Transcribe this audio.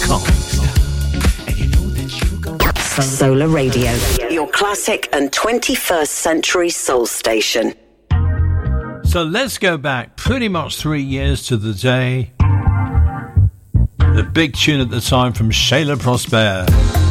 Solar Radio, your classic and 21st century soul station. So let's go back pretty much 3 years to the day. The big tune at the time from Shayla Prosper.